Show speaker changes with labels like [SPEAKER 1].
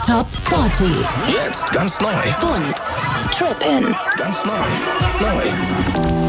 [SPEAKER 1] Top 40.
[SPEAKER 2] Jetzt ganz neu.
[SPEAKER 1] Bunt. Trippin'.
[SPEAKER 2] Ganz neu. Neu.